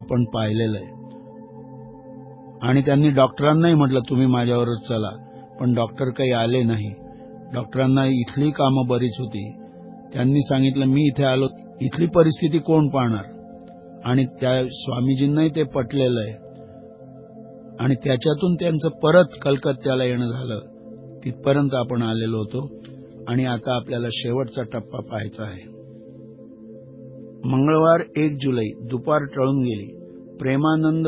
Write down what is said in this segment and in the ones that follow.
आपण पाहिलेलं आहे. आणि त्यांनी डॉक्टरांनाही म्हटलं तुम्ही माझ्याबरोबर चला, पण डॉक्टर काही आले नाही. डॉक्टरांना इथली कामं बरीच होती. त्यांनी सांगितलं मी इथे आलो, इथली परिस्थिती कोण पाहणार. आणि त्या स्वामीजींनाही ते पटलेलं आहे. आणि त्याच्यातून त्यांचं परत कलकत्त्याला येणं झालं. तिथपर्यंत आपण आलेलो होतो. आणि आता आपल्याला शेवटचा टप्पा पाहायचा आहे. मंगळवार 1 जुलै दुपार टळून गेली. प्रेमानंद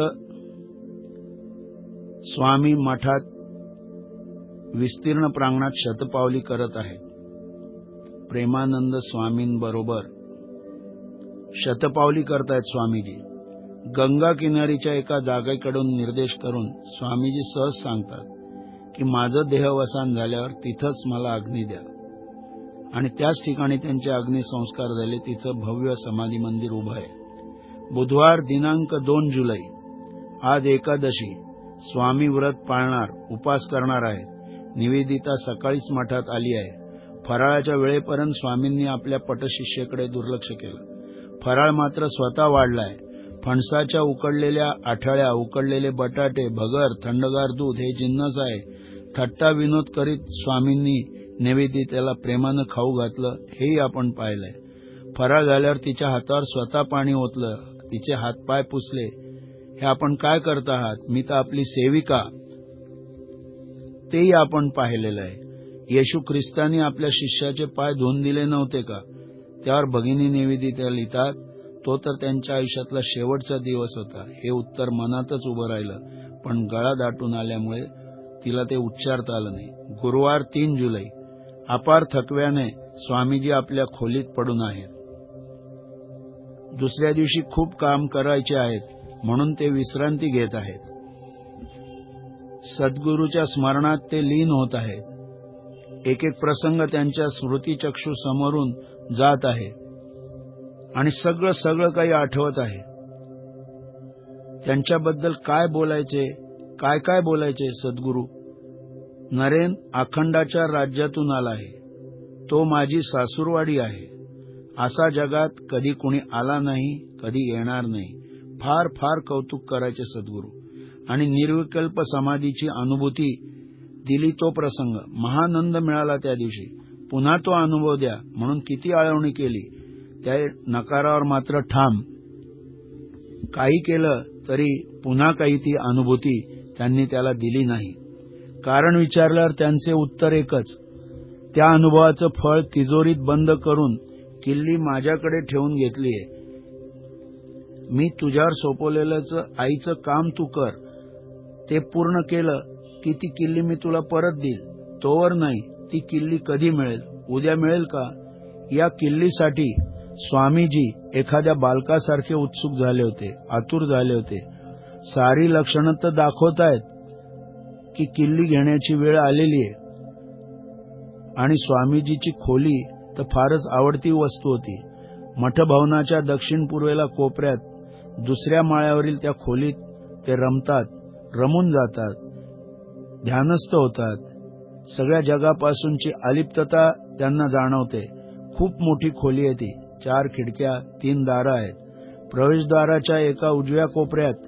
स्वामी मठात विस्तीर्ण प्रांगणात शतपावली करत आहेत. प्रेमानंद स्वामींबरोबर शतपावली करतायत स्वामीजी. गंगा किनारीच्या एका जागेकडून निर्देश करून स्वामीजी सहज सांगतात की माझं देहवसान झाल्यावर तिथंच मला अग्नी द्या. आणि त्याच ठिकाणी त्यांचे अग्निसंस्कार झाले. तिचं भव्य समाधी मंदिर उभं आहे. बुधवार दिनांक 2 जुलै आज एकादशी. स्वामी व्रत पाळणार, उपास करणार आहेत. निवेदिता सकाळीच मठात आली आहे. फराळाच्या वेळेपर्यंत स्वामींनी आपल्या पटशिष्येकडे दुर्लक्ष केलं. फराळ मात्र स्वतः वाढलाय. फणसाच्या उकडलेल्या आठळ्या, उकडलेले बटाटे, भगर, थंडगार दूध हे जिन्नस आहे. थट्टा विनोद करीत स्वामींनी निवेदितेला प्रेमानं खाऊ घातलं, हेही आपण पाहिलंय. फराळ झाल्यावर तिच्या हातावर स्वतः पाणी ओतलं, तिचे हातपाय पुसले. हे आपण काय करत आहात, मी तर आपली सेविका, तेही आपण पाहिलेलं आहे. येशू ख्रिस्तानी आपल्या शिष्याचे पाय धुवून दिले नव्हते का. त्यावर भगिनी निवेदिता लिहितात, तो तर त्यांच्या आयुष्यातला शेवटचा दिवस होता. हे उत्तर मनातच उभं राहिलं, पण गळा दाटून आल्यामुळे तिला ते उच्चारता आलं नाही. गुरुवार 3 जुलै अपार थकव्याने स्वामीजी आपल्या खोलीत पडून आहेत. दुसऱ्या दिवशी खूप काम करायचे आहेत म्हणून ते विश्रांती घेत आहेत. सद्गुरूच्या स्मरणात ते लीन होत आहेत. एक एक प्रसंग त्यांच्या स्मृतिचक्षु समोरून जात आहे आणि सगळं काही आठवत आहे. त्यांच्याबद्दल काय बोलायचे, काय बोलायचे. सद्गुरू नरेन अखंडाच्या राज्यातून आला आहे. तो माझी सासूरवाडी आहे. असा जगात कधी कुणी आला नाही, कधी येणार नाही. फार फार कौतुक करायचे सद्गुरू. आणि निर्विकल्प समाधीची अनुभूती दिली तो प्रसंग. महानंद मिळाला त्या दिवशी. पुन्हा तो अनुभव द्या म्हणून किती आळवणी केली. त्या नकारावर मात्र ठाम. काही केलं तरी पुन्हा काही ती अनुभूती त्यांनी त्याला दिली नाही. कारण विचारल्यावर त्यांचे उत्तर एकच. त्या अनुभवाचं फळ तिजोरीत बंद करून किल्ली माझ्याकडे ठेवून घेतलीये. मी तुझ्यावर सोपवलेलं आईचं काम तू कर. ते पूर्ण केलं की ती किल्ली मी तुला परत देईल. तोवर नाही. ती किल्ली कधी मिळेल? उद्या मिळेल का? या किल्लीसाठी स्वामीजी एखाद्या बालकासारखे उत्सुक झाले होते, आतुर झाले होते. सारी लक्षणं तर दाखवतायत की किल्ली घेण्याची वेळ आलेली आहे. आणि स्वामीजीची खोली तर फारच आवडती वस्तू होती. मठभवनाच्या दक्षिण पूर्वेला कोपऱ्यात दुसऱ्या माळ्यावरील त्या खोलीत ते रमतात, रमून जातात, ध्यानस्थ होतात. सगळ्या जगापासूनची अलिप्तता त्यांना जाणवते. खूप मोठी खोली आहे ती. 4 खिडक्या, 3 दारं आहेत. प्रवेशद्वाराच्या एका उजव्या कोपऱ्यात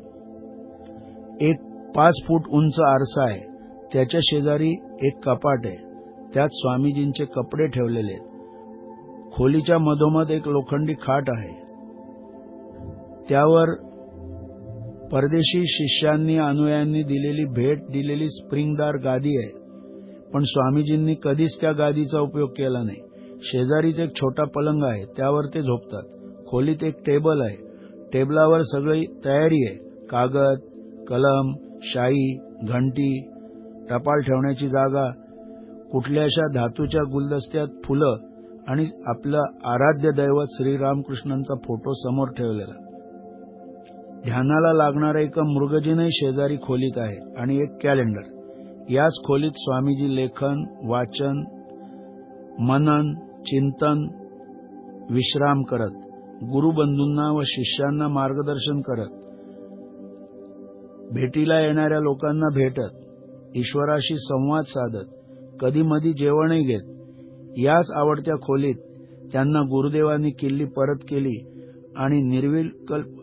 एक 5 फूट उंच आरसा आहे. त्याच्या शेजारी एक कपाट आहे. त्यात स्वामीजींचे कपडे ठेवलेले आहेत. खोलीच्या मधोमध एक लोखंडी खाट आहे. त्यावर परदेशी शिष्यांनी अनुयायांनी दिलेली भेट दिलेली स्प्रिंगदार गादी आहे. पण स्वामीजींनी कधीच त्या गादीचा उपयोग केला नाही. शेजारीच एक छोटा पलंग आहे. त्यावर ते झोपतात. खोलीत एक टेबल आहे. टेबलावर सगळी तयारी आहे. कागद, कलम, शाई, घंटी, टपाल ठेवण्याची जागा, कुठल्याशा धातूच्या गुलदस्त्यात फुलं आणि आपलं आराध्य दैवत श्रीरामकृष्णांचा फोटो समोर ठेवलेला. ध्यानाला लागणारा एक मृगजीनही शेजारी खोलीत आहे आणि एक कॅलेंडर. याच खोलीत स्वामीजी लेखन, वाचन, मनन, चिंतन, विश्राम करत, गुरुबंधूंना व शिष्यांना मार्गदर्शन करत, भेटीला येणाऱ्या लोकांना भेटत, ईश्वराशी संवाद साधत, कधी मधी जेवणही घेत. याच आवडत्या खोलीत त्यांना गुरुदेवांनी किल्ली परत केली आणि निर्विकल्प